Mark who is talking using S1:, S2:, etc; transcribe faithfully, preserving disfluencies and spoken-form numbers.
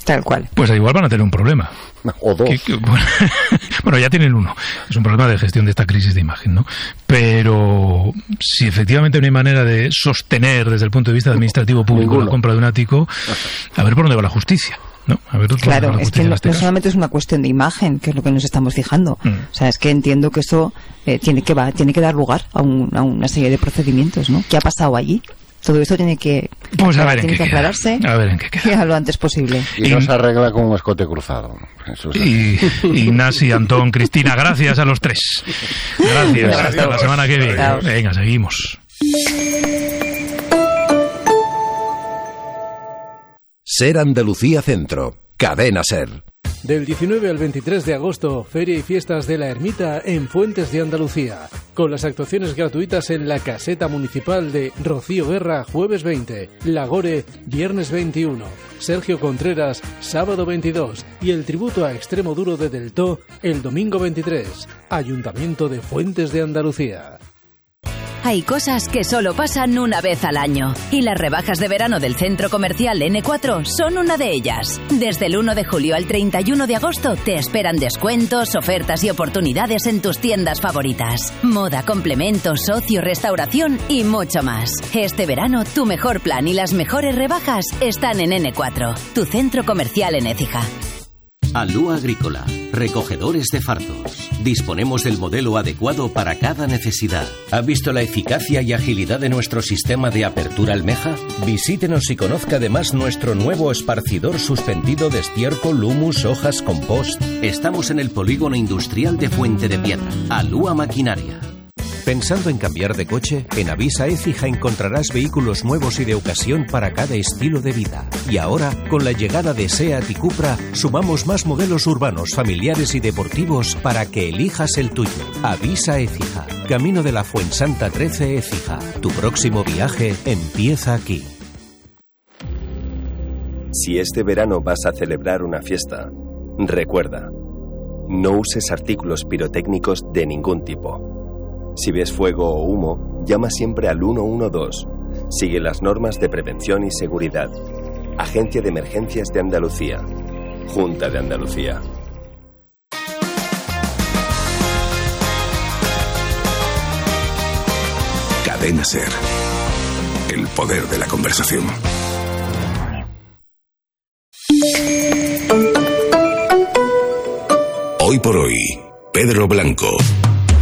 S1: Tal cual.
S2: Pues igual van a tener un problema.
S3: O dos.
S2: Que, que, bueno, bueno, ya tienen uno. Es un problema de gestión de esta crisis de imagen, ¿no? Pero si efectivamente no hay manera de sostener desde el punto de vista administrativo público Ninguno. la compra de un ático, a ver por dónde va la justicia. ¿No? A ver,
S1: claro, es que no, este no solamente es una cuestión de imagen, que es lo que nos estamos fijando. Mm. O sea, es que entiendo que eso eh, tiene que va, tiene que dar lugar a, un, a una serie de procedimientos, ¿no? ¿Qué ha pasado allí? Todo esto tiene que,
S2: pues a ver
S1: tiene
S2: en
S1: que
S2: qué
S1: aclararse
S2: queda. A ver en qué queda.
S1: lo antes posible.
S3: Y, y no se arregla con un escote cruzado. Eso es
S2: y Ignasi, Antón, Cristina, gracias a los tres. Gracias. Hasta Hasta la semana que viene. Chao. Venga, seguimos.
S4: Ser Andalucía Centro, Cadena Ser.
S5: Del diecinueve al veintitrés de agosto, Feria y Fiestas de la Ermita en Fuentes de Andalucía, con las actuaciones gratuitas en la Caseta Municipal de Rocío Guerra, jueves veinte, Lagore, viernes veintiuno, Sergio Contreras, sábado veintidós, y el tributo a Extremo Duro de Deltó, el domingo veintitrés, Ayuntamiento de Fuentes de Andalucía.
S6: Hay cosas que solo pasan una vez al año, y las rebajas de verano del Centro Comercial ene cuatro son una de ellas. Desde el uno de julio al treinta y uno de agosto te esperan descuentos, ofertas y oportunidades en tus tiendas favoritas. Moda, complementos, ocio, restauración y mucho más. Este verano tu mejor plan y las mejores rebajas están en ene cuatro, tu centro comercial en Écija.
S7: Alúa Agrícola, recogedores de fardos. Disponemos del modelo adecuado para cada necesidad. ¿Ha visto la eficacia y agilidad de nuestro sistema de apertura almeja? Visítenos y conozca además nuestro nuevo esparcidor suspendido de estiércol, humus, hojas, compost. Estamos en el polígono industrial de Fuente de Piedra. Alúa Maquinaria.
S8: ¿Pensando en cambiar de coche? En Avisa Écija encontrarás vehículos nuevos y de ocasión para cada estilo de vida. Y ahora, con la llegada de SEAT y Cupra, sumamos más modelos urbanos, familiares y deportivos para que elijas el tuyo. Avisa Écija, Camino de la Fuensanta trece Écija. Tu próximo viaje empieza aquí.
S9: Si este verano vas a celebrar una fiesta, recuerda, no uses artículos pirotécnicos de ningún tipo. Si ves fuego o humo, llama siempre al uno uno dos. Sigue las normas de prevención y seguridad. Agencia de Emergencias de Andalucía. Junta de Andalucía.
S4: Cadena Ser. El poder de la conversación. Hoy por hoy, Pedro Blanco.